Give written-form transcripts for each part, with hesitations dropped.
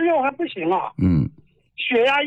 吃药还不行啊。血压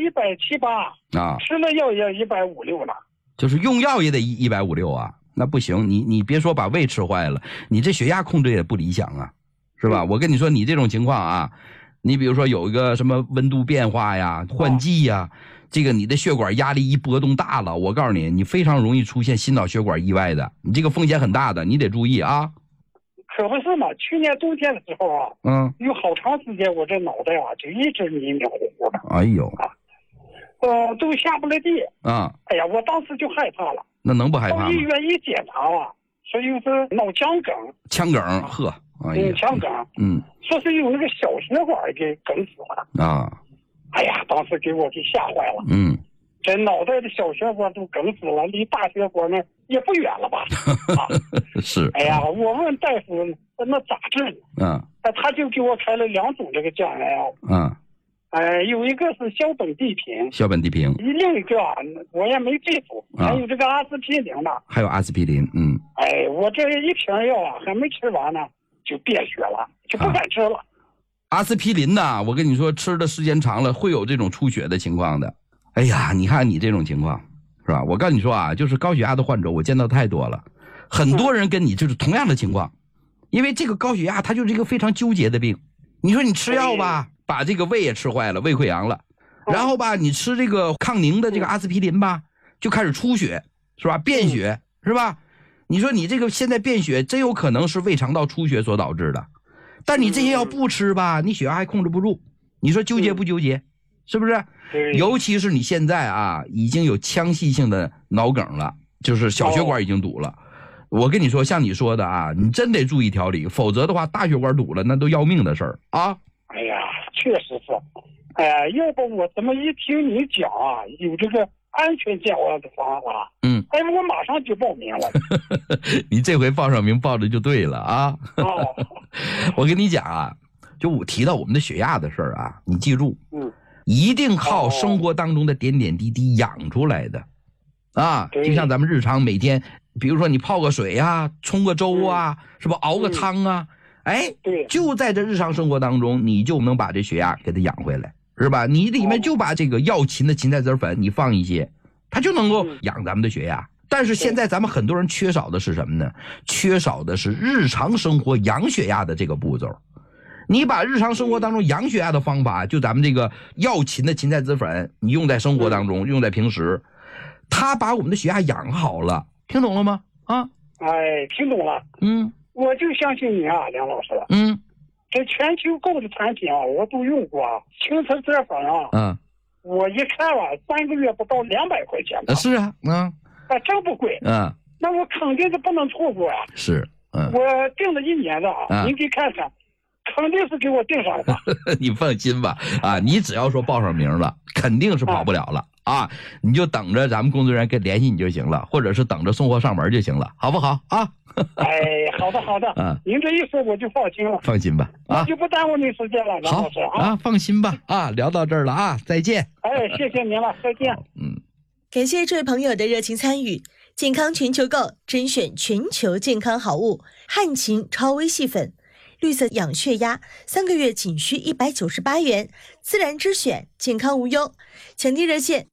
178啊，吃了药也150-160了。 就是用药也得150-160啊，那不行，你别说把胃吃坏了，你这血压控制也不理想啊，是吧？我跟你说，你这种情况啊，你比如说有一个什么温度变化呀、换季呀，这个你的血管压力一波动大了，我告诉你，你非常容易出现心脑血管意外的，你这个风险很大的，你得注意啊。 可不是嘛，去年冬天的时候啊，有好长时间我这脑袋啊就一直迷迷糊糊的。 哎呦， 都下不来地啊！ 哎呀，我当时就害怕了。 那能不害怕吗？ 到医院一检查啊，说又是脑腔梗。 腔梗，呵，哎呀， 腔梗，说是有那个小血管给梗死了啊！ 哎呀，当时给我给吓坏了。这脑袋的小血管都梗死了，离大血管呢也不远了吧？ 是。 哎呀，我问大夫那咋治呢？他就给我开了2种这个降压药。有一个是硝苯地平，另一个我也没记住，还有这个阿司匹林呢。 还有阿司匹林， 我这一瓶药啊还没吃完呢，就便血了，就不敢吃了。 阿司匹林呢，我跟你说，吃的时间长了会有这种出血的情况的。哎呀，你看你这种情况，是吧？我告诉你说啊，就是高血压的患者，我见到太多了，很多人跟你就是同样的情况，因为这个高血压它就是一个非常纠结的病。你说你吃药吧，把这个胃也吃坏了，胃溃疡了，然后吧，你吃这个抗凝的这个阿司匹林吧，就开始出血，是吧？便血，是吧？你说你这个现在便血真有可能是胃肠道出血所导致的，但你这些药不吃吧，你血压还控制不住，你说纠结不纠结？是不是？尤其是你现在啊，已经有腔隙性的脑梗了，就是小血管已经堵了。我跟你说，像你说的啊，你真得注意调理，否则的话，大血管堵了，那都要命的事儿啊！ 哎呀，确实是。要不我怎么一听你讲啊，有这个安全降压的方法，我马上就报名了。 你这回报上名报的就对了啊！我跟你讲啊，就我提到我们的血压的事儿啊，你记住，一定靠生活当中的点点滴滴养出来的，就像咱们日常每天，比如说你泡个水啊，冲个粥啊，是吧？熬个汤啊，就在这日常生活当中，你就能把这血压给它养回来，是吧？你里面就把这个药芹的芹菜籽粉你放一些，它就能够养咱们的血压。但是现在咱们很多人缺少的是什么呢？缺少的是日常生活养血压的这个步骤。你把日常生活当中养血压的方法，就咱们这个药芹的芹菜籽粉，你用在生活当中，用在平时，它把我们的血压养好了，听懂了吗？ 听懂了。我就相信你啊，梁老师。这全球购的产品啊，我都用过啊，芹菜籽粉啊，我一看啊，3个月不到200块钱吧。 是啊， 真不贵。那我肯定是不能错过呀。 是， 我订了1年的啊，您给看看。肯定是给我订上了。 你放心吧，你只要说报上名了，肯定是跑不了了啊！你就等着咱们工作人员跟联系你就行了，或者是等着送货上门就行了，好不好啊？ 好的好的，您这一说我就放心了。 放心吧， 我就不耽误您时间了，梁老师啊。 放心吧，聊到这儿了啊，再见。 谢谢您了，再见。 感谢这位朋友的热情参与。健康全球购甄选全球健康好物，汉芹超微细粉。绿色养血压3个月仅需198元，自然之选，健康无忧。抢订热线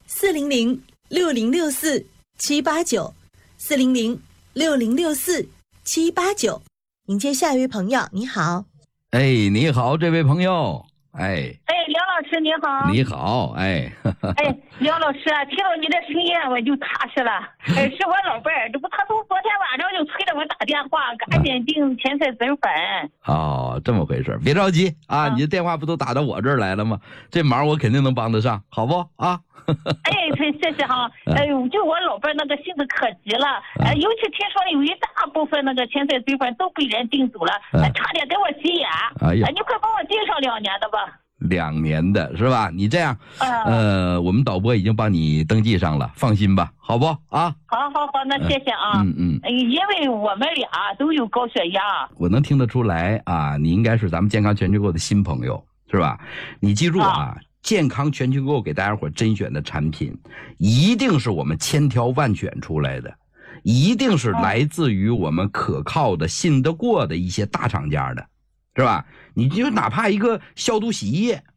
400-6064-789，400-6064-789。迎接下一位朋友，你好。 你好，这位朋友。 梁老师你好。 你好， 梁老师啊，听到你的声音我就踏实了。是我老伴儿，这不他从昨天晚上就催着我打电话，赶紧订芹菜籽粉。 这么回事，别着急啊，你的电话不都打到我这儿来了吗？这忙我肯定能帮得上，好不啊？ 谢谢哈。就我老伴儿那个性子可急了，尤其听说有一大部分那个芹菜籽粉都被人订走了，差点给我急眼。你快帮我订上2年的吧。 2年的是吧？你这样，我们导播已经帮你登记上了，放心吧，好不啊？ 好，那谢谢啊。因为我们俩都有高血压， 我能听得出来啊，你应该是咱们健康全球购的新朋友，是吧？你记住啊，健康全球购给大家伙甄选的产品，一定是我们千挑万选出来的，一定是来自于我们可靠的、信得过的一些大厂家的。是吧？你就哪怕一个消毒洗衣液，